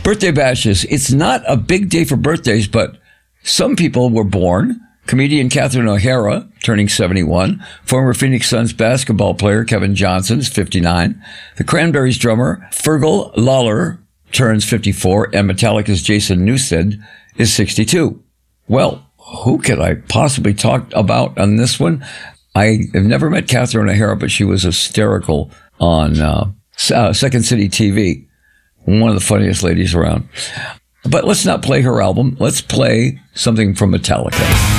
Birthday bashes. It's not a big day for birthdays, but some people were born. Comedian Catherine O'Hara, turning 71. Former Phoenix Suns basketball player Kevin Johnson is 59. The Cranberries drummer Fergal Lawler turns 54. And Metallica's Jason Newsted is 62. Well, who could I possibly talk about on this one? I have never met Catherine O'Hara, but she was hysterical on Second City TV. One of the funniest ladies around. But let's not play her album. Let's play something from Metallica.